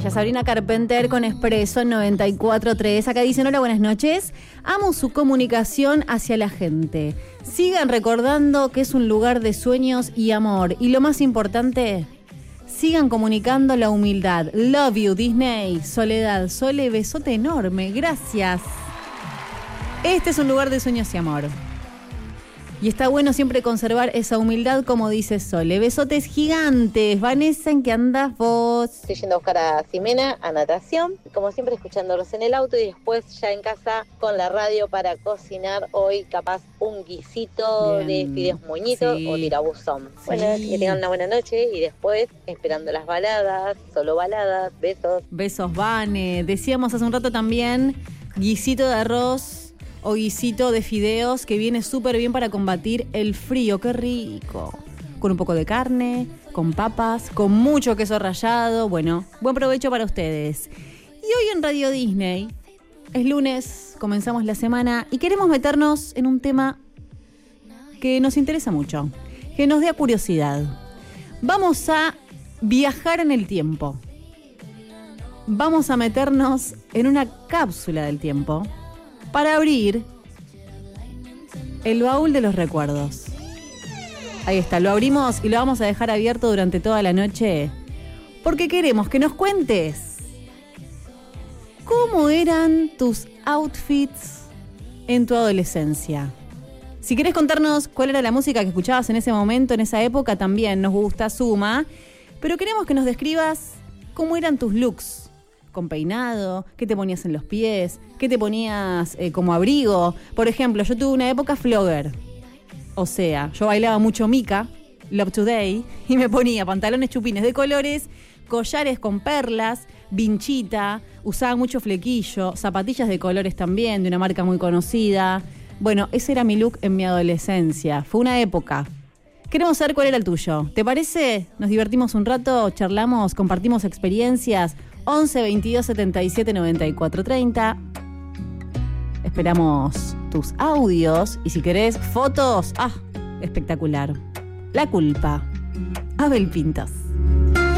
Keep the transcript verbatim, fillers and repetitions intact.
ella, Sabrina Carpenter con Expreso en noventa y cuatro punto tres. Acá dicen, hola, buenas noches. Amo su comunicación hacia la gente. Sigan recordando que es un lugar de sueños y amor. Y lo más importante, sigan comunicando la humildad. Love you, Disney. Soledad, Sole, besote enorme. Gracias. Este es un lugar de sueños y amor. Y está bueno siempre conservar esa humildad, como dice Sole. Besotes gigantes. Vanessa, ¿en qué andás vos? Estoy yendo a buscar a Ximena a natación, como siempre escuchándolos en el auto y después ya en casa con la radio para cocinar hoy capaz un guisito Bien. de fideos moñitos sí. o tirabuzón. Sí. Bueno, que tengan una buena noche y después esperando las baladas, solo baladas, besos. Besos, Vane. Decíamos hace un rato también guisito de arroz o guisito de fideos que viene súper bien para combatir el frío. ¡Qué rico! Con un poco de carne, con papas, con mucho queso rallado. Bueno, buen provecho para ustedes. Y hoy en Radio Disney, es lunes, comenzamos la semana y queremos meternos en un tema que nos interesa mucho, que nos dé curiosidad. Vamos a viajar en el tiempo. Vamos a meternos en una cápsula del tiempo para abrir el baúl de los recuerdos. Ahí está, lo abrimos y lo vamos a dejar abierto durante toda la noche porque queremos que nos cuentes cómo eran tus outfits en tu adolescencia. Si querés contarnos cuál era la música que escuchabas en ese momento, en esa época, también nos gusta, suma. Pero queremos que nos describas cómo eran tus looks. Con peinado, qué te ponías en los pies, qué te ponías eh, como abrigo. Por ejemplo, yo tuve una época flogger. O sea, yo bailaba mucho Mika, Love Today, y me ponía pantalones chupines de colores, collares con perlas, vinchita, usaba mucho flequillo, zapatillas de colores también, de una marca muy conocida. Bueno, ese era mi look en mi adolescencia. Fue una época. Queremos saber cuál era el tuyo. ¿Te parece? Nos divertimos un rato, charlamos, compartimos experiencias. once, veintidós, setenta y siete, noventa y cuatro, treinta. Esperamos tus audios y si querés fotos, ¡ah! Espectacular. La culpa. Abel Pintos.